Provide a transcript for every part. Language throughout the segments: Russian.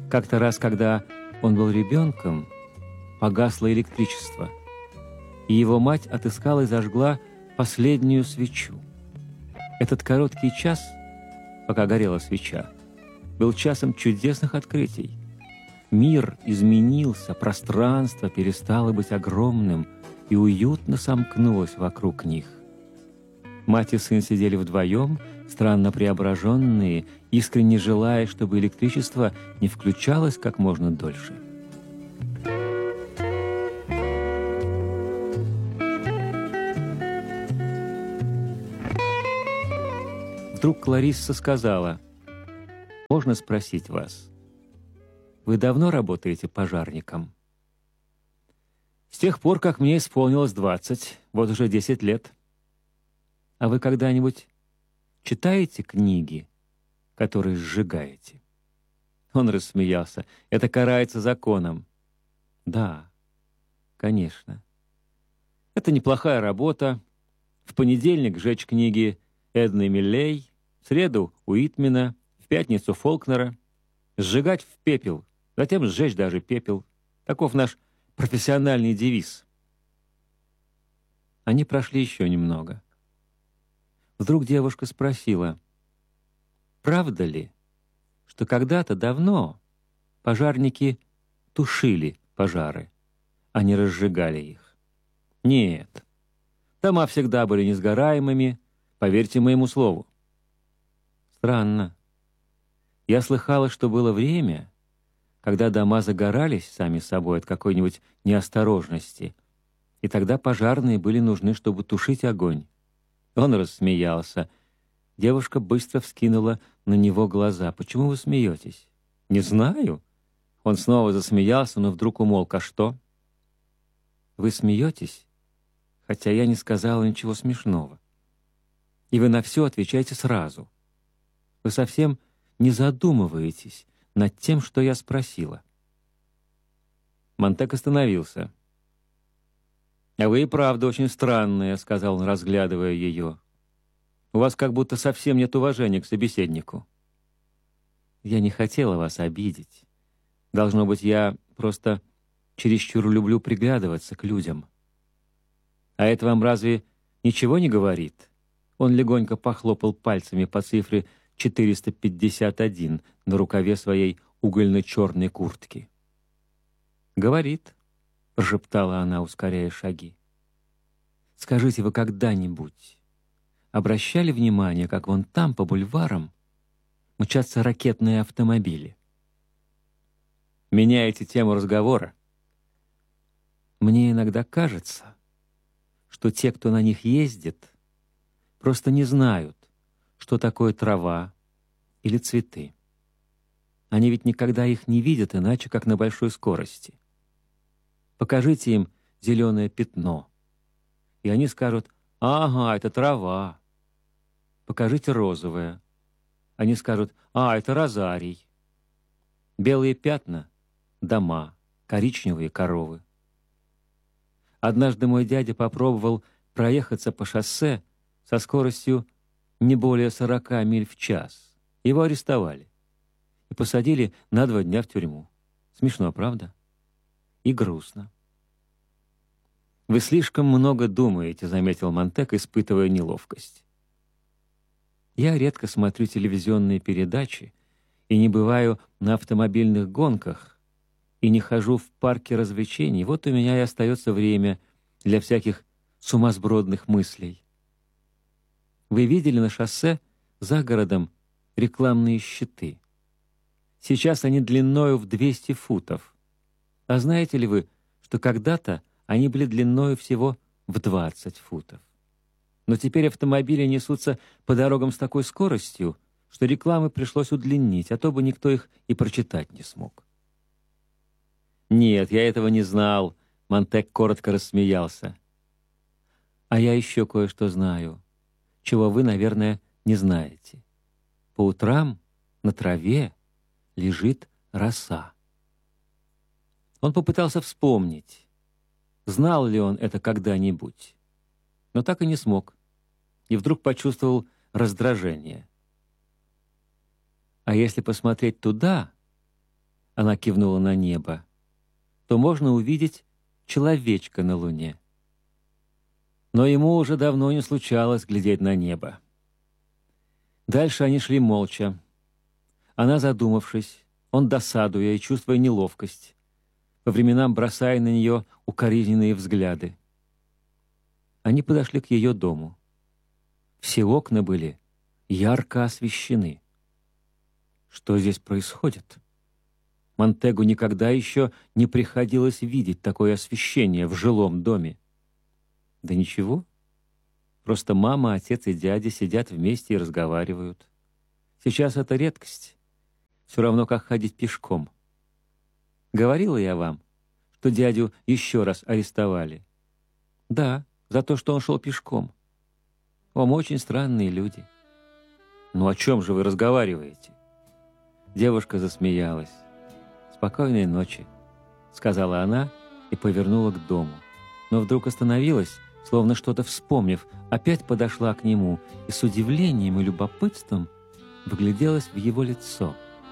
Как-то раз, когда он был ребенком, погасло электричество, и его мать отыскала и зажгла последнюю свечу. Этот короткий час, пока горела свеча, был часом чудесных открытий. Мир изменился, пространство перестало быть огромным и уютно сомкнулось вокруг них. Мать и сын сидели вдвоем, странно преображенные, искренне желая, чтобы электричество не включалось как можно дольше. Вдруг Кларисса сказала: «Можно спросить вас, вы давно работаете пожарником?» «С тех пор, как мне исполнилось 20, вот уже 10 лет. А вы когда-нибудь читаете книги, которые сжигаете?» Он рассмеялся. «Это карается законом». «Да, конечно. Это неплохая работа. В понедельник жечь книги Эдны Миллей, в среду Уитмена, в пятницу Фолкнера, сжигать в пепел, затем сжечь даже пепел. Таков наш профессиональный девиз». Они прошли еще немного. Вдруг девушка спросила: «Правда ли, что когда-то давно пожарники тушили пожары, а не разжигали их?» «Нет, дома всегда были несгораемыми, поверьте моему слову». «Странно. Я слыхала, что было время, когда дома загорались сами собой от какой-нибудь неосторожности, и тогда пожарные были нужны, чтобы тушить огонь». Он рассмеялся. Девушка быстро вскинула на него глаза. «Почему вы смеетесь?» «Не знаю». Он снова засмеялся, но вдруг умолк. «А что?» «Вы смеетесь, хотя я не сказала ничего смешного. И вы на все отвечаете сразу. Вы совсем не задумываетесь над тем, что я спросила». Монтек остановился. «А вы и правда очень странная», — сказал он, разглядывая ее. «У вас как будто совсем нет уважения к собеседнику». «Я не хотела вас обидеть. Должно быть, я просто чересчур люблю приглядываться к людям». «А это вам разве ничего не говорит?» Он легонько похлопал пальцами по цифре 451 на рукаве своей угольно-черной куртки. «Говорит», — прошептала она, ускоряя шаги. «Скажите, вы когда-нибудь обращали внимание, как вон там, по бульварам, мчатся ракетные автомобили?» «Меняете тему разговора?» «Мне иногда кажется, что те, кто на них ездит, просто не знают, что такое трава или цветы. Они ведь никогда их не видят иначе, как на большой скорости. Покажите им зеленое пятно, и они скажут: «Ага, это трава». Покажите розовое, они скажут: «А, это розарий». Белые пятна — дома, коричневые — коровы. Однажды мой дядя попробовал проехаться по шоссе со скоростью не более 40 миль в час. Его арестовали и посадили на 2 дня в тюрьму. Смешно, правда? И грустно. «Вы слишком много думаете», — заметил Монтек, испытывая неловкость. «Я редко смотрю телевизионные передачи и не бываю на автомобильных гонках и не хожу в парке развлечений. Вот у меня и остается время для всяких сумасбродных мыслей. Вы видели на шоссе за городом рекламные щиты? Сейчас они длиною в 200 футов. А знаете ли вы, что когда-то они были длиною всего в 20 футов? Но теперь автомобили несутся по дорогам с такой скоростью, что рекламы пришлось удлинить, а то бы никто их и прочитать не смог». «Нет, я этого не знал», — Монтек коротко рассмеялся. «А я еще кое-что знаю, чего вы, наверное, не знаете. По утрам на траве лежит роса». Он попытался вспомнить, знал ли он это когда-нибудь, но так и не смог, и вдруг почувствовал раздражение. «А если посмотреть туда, она кивнула на небо, то можно увидеть человечка на луне. Но ему уже давно не случалось глядеть на небо. Дальше они шли молча. Она задумавшись, он досадуя и чувствуя неловкость, по временам бросая на нее укоризненные взгляды. Они подошли к ее дому. Все окна были ярко освещены. Что здесь происходит? Монтегу никогда еще не приходилось видеть такое освещение в жилом доме. Да ничего. Просто мама, отец и дядя сидят вместе и разговаривают. Сейчас это редкость. Все равно, как ходить пешком. Говорила я вам, что дядю еще раз арестовали? Да, за то, что он шел пешком. Вам очень странные люди. Ну о чем же вы разговариваете? Девушка засмеялась. «Спокойной ночи», — сказала она и повернула к дому. Но вдруг остановилась, словно что-то вспомнив, опять подошла к нему и с удивлением и любопытством вгляделась в его лицо.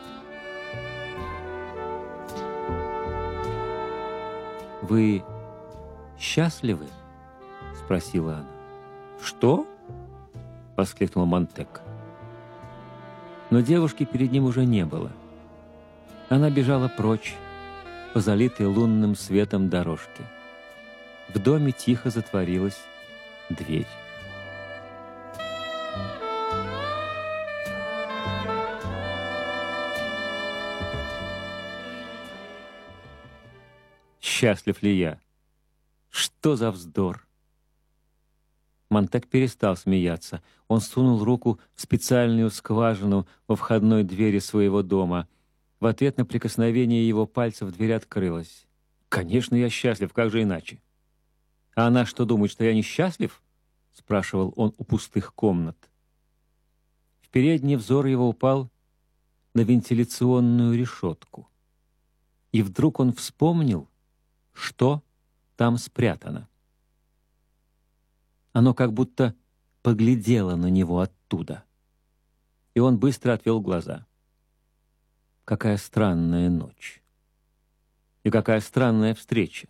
«Вы счастливы?» — спросила она. «Что?» — воскликнул Монтег. Но девушки перед ним уже не было. Она бежала прочь по залитой лунным светом дорожке. В доме тихо затворилась дверь. Счастлив ли я? Что за вздор? Монтег перестал смеяться. Он сунул руку в специальную скважину во входной двери своего дома. В ответ на прикосновение его пальцев дверь открылась. «Конечно, я счастлив, как же иначе?» «А она что, думает, что я несчастлив?» — спрашивал он у пустых комнат. В передний взор его упал на вентиляционную решетку. И вдруг он вспомнил, что там спрятано. Оно как будто поглядело на него оттуда. И он быстро отвел глаза. Какая странная ночь. И какая странная встреча.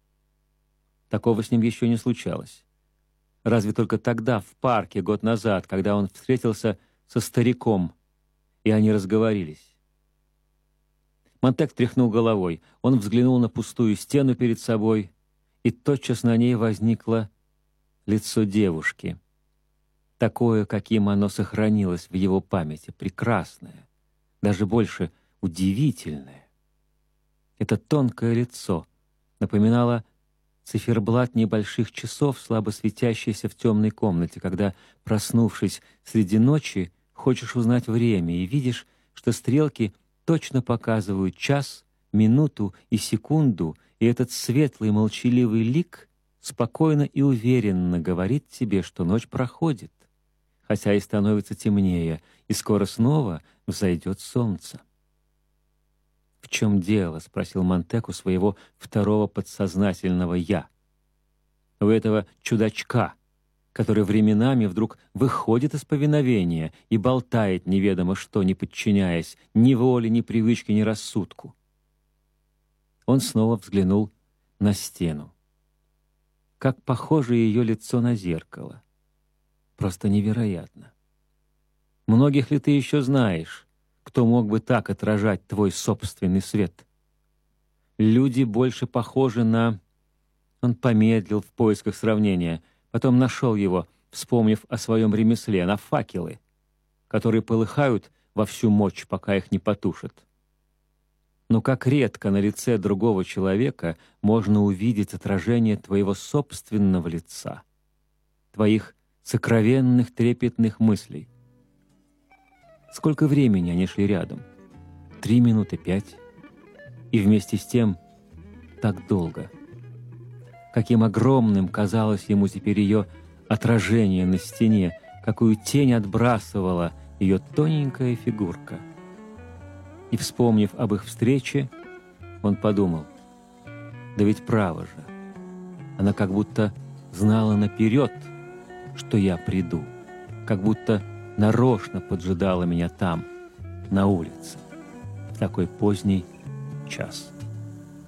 Такого с ним еще не случалось. Разве только тогда, в парке, год назад, когда он встретился со стариком, и они разговорились. Монтег тряхнул головой. Он взглянул на пустую стену перед собой, и тотчас на ней возникло лицо девушки. Такое, каким оно сохранилось в его памяти, прекрасное, даже больше удивительное. Это тонкое лицо напоминало циферблат небольших часов, слабо светящийся в темной комнате, когда, проснувшись среди ночи, хочешь узнать время и видишь, что стрелки точно показывают час, минуту и секунду, и этот светлый молчаливый лик спокойно и уверенно говорит тебе, что ночь проходит, хотя и становится темнее, и скоро снова взойдет солнце. «В чем дело?» — спросил Монтег у своего второго подсознательного «я». У этого чудачка, который временами вдруг выходит из повиновения и болтает неведомо что, не подчиняясь ни воле, ни привычке, ни рассудку. Он снова взглянул на стену. Как похоже ее лицо на зеркало. Просто невероятно. Многих ли ты еще знаешь, кто мог бы так отражать твой собственный свет? Люди больше похожи на... Он помедлил в поисках сравнения, потом нашел его, вспомнив о своем ремесле, на факелы, которые полыхают во всю мощь, пока их не потушат. Но как редко на лице другого человека можно увидеть отражение твоего собственного лица, твоих сокровенных трепетных мыслей. Сколько времени они шли рядом? 3 минуты, 5. И вместе с тем так долго. Каким огромным казалось ему теперь ее отражение на стене, какую тень отбрасывала ее тоненькая фигурка. И, вспомнив об их встрече, он подумал, да ведь право же, она как будто знала наперед, что я приду, как будто нарочно поджидала меня там, на улице, в такой поздний час.